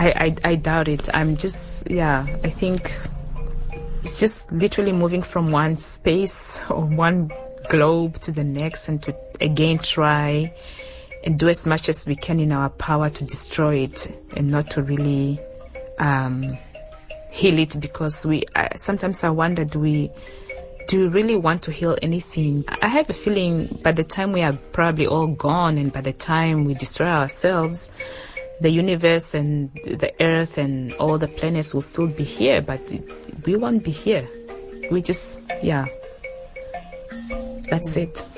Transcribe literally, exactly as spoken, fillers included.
I, I, I doubt it. I'm just, yeah, I think it's just literally moving from one space or one globe to the next, and to again try and do as much as we can in our power to destroy it, and not to really um, heal it, because we uh, sometimes I wonder, do we do we really want to heal anything? I have a feeling by the time we are probably all gone, and by the time we destroy ourselves, the universe and the earth and all the planets will still be here, but we won't be here. We just, yeah, that's it.